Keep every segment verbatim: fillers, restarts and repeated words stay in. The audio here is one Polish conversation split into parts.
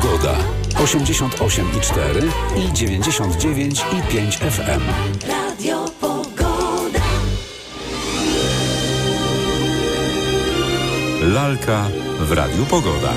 Pogoda. osiemdziesiąt osiem i cztery i dziewięćdziesiąt dziewięć i pięć F M. Radio Pogoda. Lalka w Radiu Pogoda.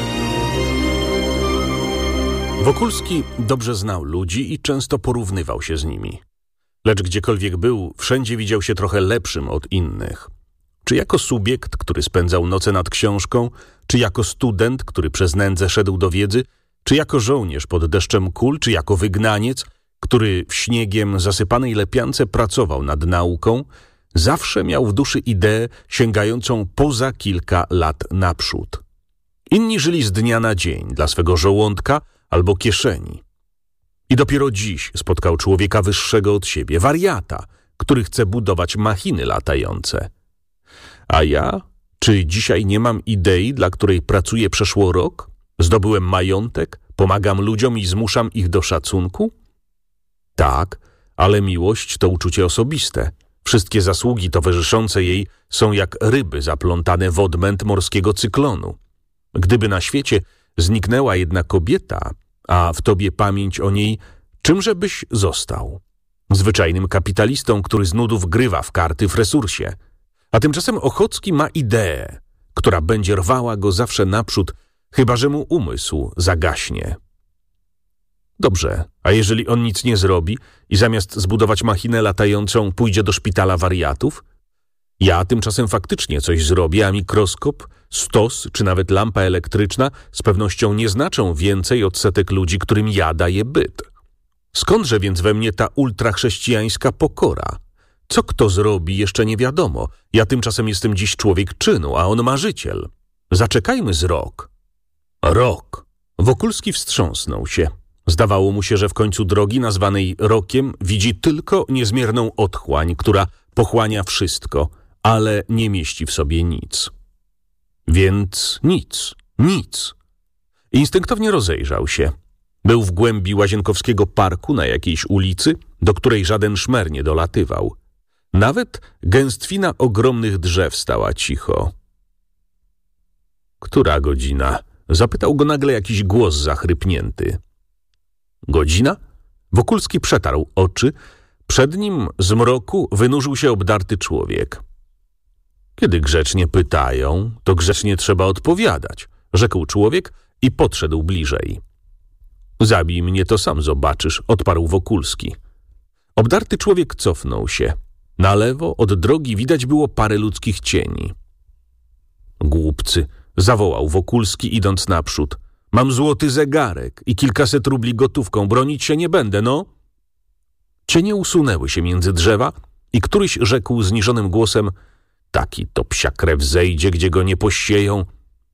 Wokulski dobrze znał ludzi i często porównywał się z nimi. Lecz gdziekolwiek był, wszędzie widział się trochę lepszym od innych. Czy jako subiekt, który spędzał noce nad książką, czy jako student, który przez nędzę szedł do wiedzy, czy jako żołnierz pod deszczem kul, czy jako wygnaniec, który w śniegiem zasypanej lepiance pracował nad nauką, zawsze miał w duszy ideę sięgającą poza kilka lat naprzód. Inni żyli z dnia na dzień dla swego żołądka albo kieszeni. I dopiero dziś spotkał człowieka wyższego od siebie, wariata, który chce budować machiny latające. A ja? Czy dzisiaj nie mam idei, dla której pracuję przeszło rok? Zdobyłem majątek, pomagam ludziom i zmuszam ich do szacunku? Tak, ale miłość to uczucie osobiste. Wszystkie zasługi towarzyszące jej są jak ryby zaplątane w odmęt morskiego cyklonu. Gdyby na świecie zniknęła jedna kobieta, a w tobie pamięć o niej, czymże byś został? Zwyczajnym kapitalistą, który z nudów grywa w karty w resursie. A tymczasem Ochocki ma ideę, która będzie rwała go zawsze naprzód, chyba że mu umysł zagaśnie. Dobrze, a jeżeli on nic nie zrobi i zamiast zbudować machinę latającą pójdzie do szpitala wariatów? Ja tymczasem faktycznie coś zrobię, a mikroskop, stos czy nawet lampa elektryczna z pewnością nie znaczą więcej od setek ludzi, którym ja daję byt. Skądże więc we mnie ta ultrachrześcijańska pokora? Co kto zrobi, jeszcze nie wiadomo. Ja tymczasem jestem dziś człowiek czynu, a on marzyciel. Zaczekajmy z rok. Rok. Wokulski wstrząsnął się. Zdawało mu się, że w końcu drogi nazwanej rokiem widzi tylko niezmierną otchłań, która pochłania wszystko, ale nie mieści w sobie nic. Więc nic, nic. Instynktownie rozejrzał się. Był w głębi Łazienkowskiego parku na jakiejś ulicy, do której żaden szmer nie dolatywał. Nawet gęstwina ogromnych drzew stała cicho. Która godzina? Zapytał go nagle jakiś głos zachrypnięty. Godzina? Wokulski przetarł oczy. Przed nim z mroku wynurzył się obdarty człowiek. Kiedy grzecznie pytają, to grzecznie trzeba odpowiadać, rzekł człowiek i podszedł bliżej. Zabij mnie, to sam zobaczysz, odparł Wokulski. Obdarty człowiek cofnął się. Na lewo od drogi widać było parę ludzkich cieni. Głupcy, zawołał Wokulski, idąc naprzód. Mam złoty zegarek i kilkaset rubli gotówką, bronić się nie będę, no. Cienie usunęły się między drzewa i któryś rzekł zniżonym głosem: taki to psia krew zejdzie, gdzie go nie posieją.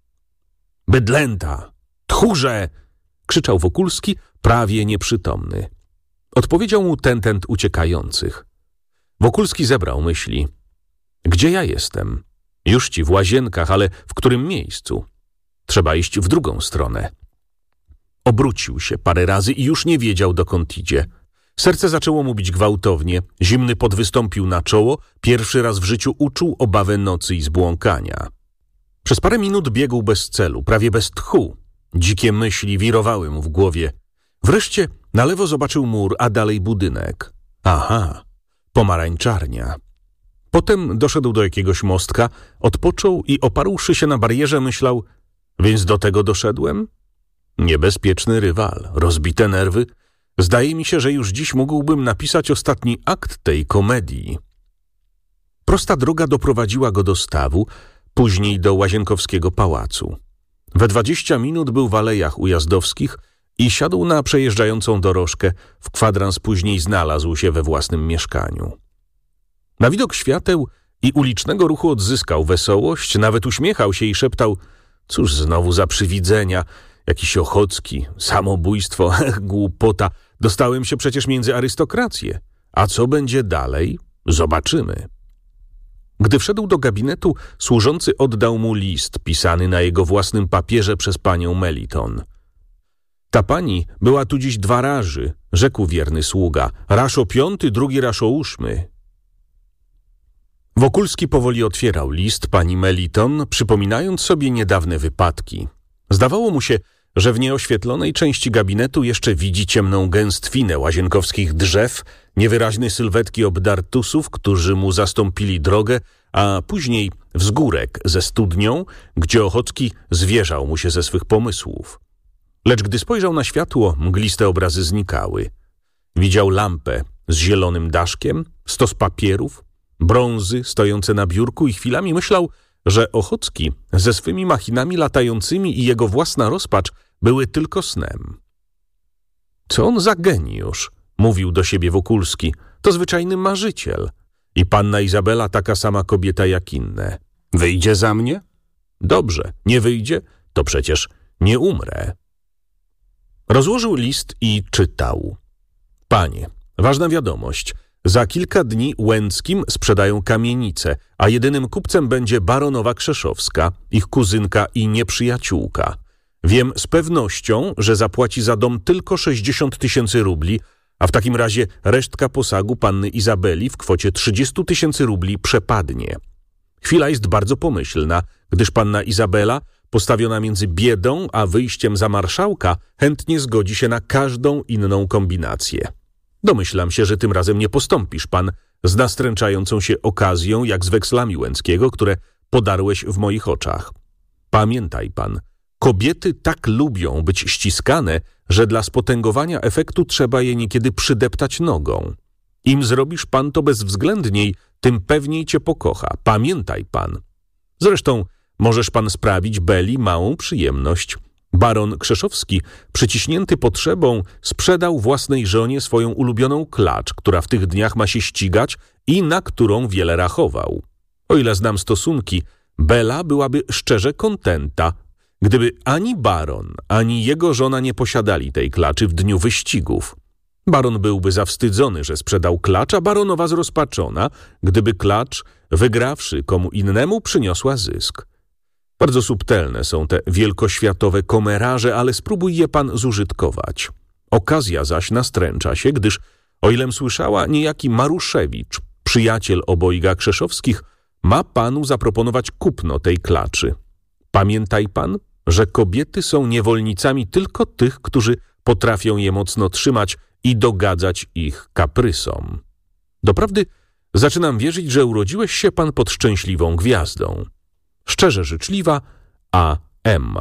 Bydlęta! Tchórze! Krzyczał Wokulski, prawie nieprzytomny. Odpowiedział mu tentent uciekających. Wokulski zebrał myśli. Gdzie ja jestem? Już ci w Łazienkach, ale w którym miejscu? Trzeba iść w drugą stronę. Obrócił się parę razy i już nie wiedział, dokąd idzie. Serce zaczęło mu bić gwałtownie, zimny pot wystąpił na czoło, pierwszy raz w życiu uczuł obawę nocy i zbłąkania. Przez parę minut biegł bez celu, prawie bez tchu. Dzikie myśli wirowały mu w głowie. Wreszcie na lewo zobaczył mur, a dalej budynek. Aha, pomarańczarnia. Potem doszedł do jakiegoś mostka, odpoczął i oparłszy się na barierze myślał: więc do tego doszedłem? Niebezpieczny rywal, rozbite nerwy. Zdaje mi się, że już dziś mógłbym napisać ostatni akt tej komedii. Prosta droga doprowadziła go do stawu, później do Łazienkowskiego pałacu. We dwadzieścia minut był w Alejach Ujazdowskich i siadł na przejeżdżającą dorożkę. W kwadrans później znalazł się we własnym mieszkaniu. Na widok świateł i ulicznego ruchu odzyskał wesołość, nawet uśmiechał się i szeptał: cóż znowu za przywidzenia, jakiś Ochocki, samobójstwo, głupota, dostałem się przecież między arystokrację. A co będzie dalej? Zobaczymy. Gdy wszedł do gabinetu, służący oddał mu list pisany na jego własnym papierze przez panią Meliton. Ta pani była tu dziś dwa razy, rzekł wierny sługa. Raz o piąty, drugi raz o ósmy. Wokulski powoli otwierał list pani Meliton, przypominając sobie niedawne wypadki. Zdawało mu się, że w nieoświetlonej części gabinetu jeszcze widzi ciemną gęstwinę łazienkowskich drzew, niewyraźne sylwetki obdartusów, którzy mu zastąpili drogę, a później wzgórek ze studnią, gdzie Ochocki zwierzał mu się ze swych pomysłów. Lecz gdy spojrzał na światło, mgliste obrazy znikały. Widział lampę z zielonym daszkiem, stos papierów, brązy stojące na biurku i chwilami myślał, że Ochocki ze swymi machinami latającymi i jego własna rozpacz były tylko snem. Co on za geniusz, mówił do siebie Wokulski, to zwyczajny marzyciel. I panna Izabela taka sama kobieta jak inne. Wyjdzie za mnie? Dobrze, nie wyjdzie, to przecież nie umrę. Rozłożył list i czytał. Panie, ważna wiadomość. Za kilka dni Łęckim sprzedają kamienicę, a jedynym kupcem będzie baronowa Krzeszowska, ich kuzynka i nieprzyjaciółka. Wiem z pewnością, że zapłaci za dom tylko sześćdziesiąt tysięcy rubli, a w takim razie resztka posagu panny Izabeli w kwocie trzydzieści tysięcy rubli przepadnie. Chwila jest bardzo pomyślna, gdyż panna Izabela, postawiona między biedą a wyjściem za marszałka, chętnie zgodzi się na każdą inną kombinację. Domyślam się, że tym razem nie postąpisz pan z nastręczającą się okazją, jak z wekslami Łęckiego, które podarłeś w moich oczach. Pamiętaj pan, kobiety tak lubią być ściskane, że dla spotęgowania efektu trzeba je niekiedy przydeptać nogą. Im zrobisz pan to bezwzględniej, tym pewniej cię pokocha. Pamiętaj pan. Zresztą możesz pan sprawić Beli małą przyjemność. Baron Krzeszowski, przyciśnięty potrzebą, sprzedał własnej żonie swoją ulubioną klacz, która w tych dniach ma się ścigać i na którą wiele rachował. O ile znam stosunki, Bela byłaby szczerze kontenta, gdyby ani baron, ani jego żona nie posiadali tej klaczy w dniu wyścigów. Baron byłby zawstydzony, że sprzedał klacz, a baronowa zrozpaczona, gdyby klacz, wygrawszy komu innemu, przyniosła zysk. Bardzo subtelne są te wielkoświatowe komeraże, ale spróbuj je pan zużytkować. Okazja zaś nastręcza się, gdyż, o ilem słyszała, niejaki Maruszewicz, przyjaciel obojga Krzeszowskich, ma panu zaproponować kupno tej klaczy. Pamiętaj pan, że kobiety są niewolnicami tylko tych, którzy potrafią je mocno trzymać i dogadzać ich kaprysom. Doprawdy zaczynam wierzyć, że urodziłeś się pan pod szczęśliwą gwiazdą. Szczerze życzliwa, A M.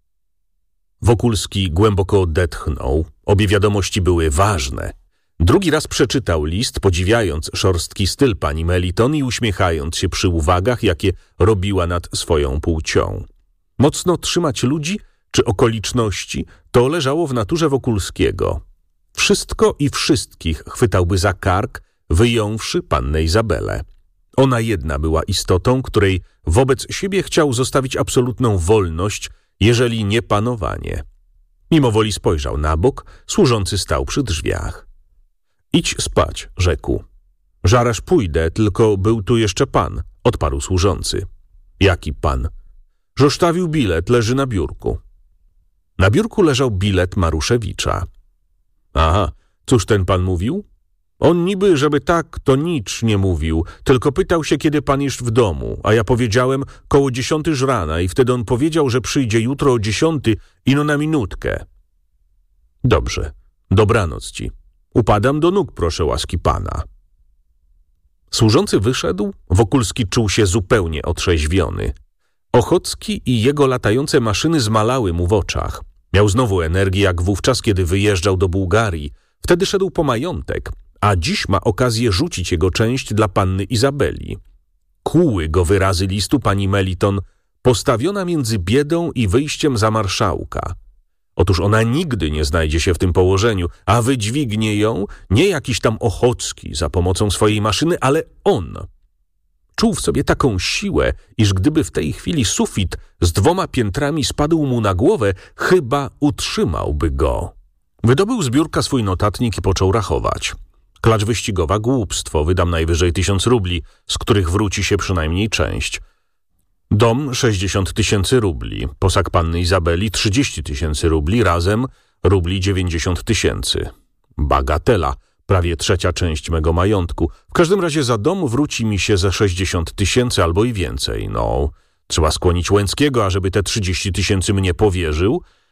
Wokulski głęboko odetchnął. Obie wiadomości były ważne. Drugi raz przeczytał list, podziwiając szorstki styl pani Meliton i uśmiechając się przy uwagach, jakie robiła nad swoją płcią. Mocno trzymać ludzi czy okoliczności to leżało w naturze Wokulskiego. Wszystko i wszystkich chwytałby za kark, wyjąwszy pannę Izabelę. Ona jedna była istotą, której wobec siebie chciał zostawić absolutną wolność, jeżeli nie panowanie. Mimo woli spojrzał na bok, służący stał przy drzwiach. Idź spać, rzekł. Żaraż pójdę, tylko był tu jeszcze pan, odparł służący. Jaki pan? Zostawił bilet, leży na biurku. Na biurku leżał bilet Maruszewicza. Aha, cóż ten pan mówił? On niby, żeby tak, to nic nie mówił, tylko pytał się, kiedy pan jest w domu, a ja powiedziałem koło dziesiąty ż rana i wtedy on powiedział, że przyjdzie jutro o dziesiąty ino na minutkę. Dobrze, dobranoc ci. Upadam do nóg, proszę łaski pana. Służący wyszedł, Wokulski czuł się zupełnie otrzeźwiony. Ochocki i jego latające maszyny zmalały mu w oczach. Miał znowu energię jak wówczas, kiedy wyjeżdżał do Bułgarii. Wtedy szedł po majątek, a dziś ma okazję rzucić jego część dla panny Izabeli. Kłuły go wyrazy listu pani Meliton, postawiona między biedą i wyjściem za marszałka. Otóż ona nigdy nie znajdzie się w tym położeniu, a wydźwignie ją nie jakiś tam Ochocki za pomocą swojej maszyny, ale on. Czuł w sobie taką siłę, iż gdyby w tej chwili sufit z dwoma piętrami spadł mu na głowę, chyba utrzymałby go. Wydobył z biurka swój notatnik i począł rachować. Klacz wyścigowa głupstwo, wydam najwyżej tysiąc rubli, z których wróci się przynajmniej część. Dom sześćdziesiąt tysięcy rubli, posag panny Izabeli trzydzieści tysięcy rubli, razem rubli dziewięćdziesiąt tysięcy. Bagatela, prawie trzecia część mego majątku. W każdym razie za dom wróci mi się ze sześćdziesiąt tysięcy albo i więcej. No, trzeba skłonić Łęckiego, ażeby te trzydzieści tysięcy mnie powierzył,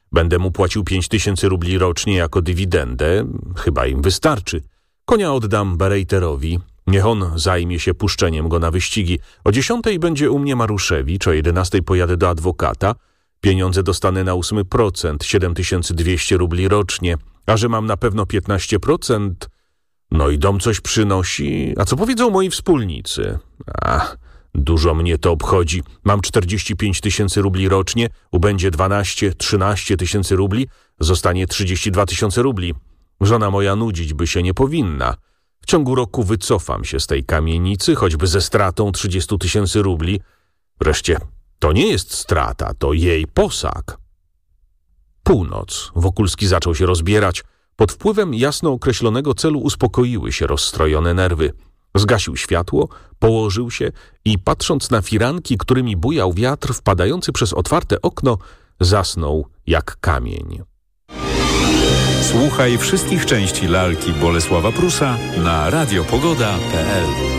Będę mu płacił pięć tysięcy rubli rocznie jako dywidendę. Chyba im wystarczy. Konia oddam Berejterowi. Niech on zajmie się puszczeniem go na wyścigi. O dziesiątej będzie u mnie Maruszewicz, o jedenastej pojadę do adwokata. Pieniądze dostanę na ósmy procent, siedem tysięcy dwieście rubli rocznie. A że mam na pewno piętnaście procent, no i dom coś przynosi. A co powiedzą moi wspólnicy? Ach, dużo mnie to obchodzi. Mam czterdzieści pięć tysięcy rubli rocznie, ubędzie dwanaście, trzynaście tysięcy rubli, zostanie trzydzieści dwa tysiące rubli. Żona moja nudzić by się nie powinna. W ciągu roku wycofam się z tej kamienicy, choćby ze stratą trzydzieści tysięcy rubli. Wreszcie, to nie jest strata, to jej posag. Północ. Wokulski zaczął się rozbierać. Pod wpływem jasno określonego celu uspokoiły się rozstrojone nerwy. Zgasił światło, położył się i patrząc na firanki, którymi bujał wiatr wpadający przez otwarte okno, zasnął jak kamień. Słuchaj wszystkich części lalki Bolesława Prusa na radiopogoda kropka p l.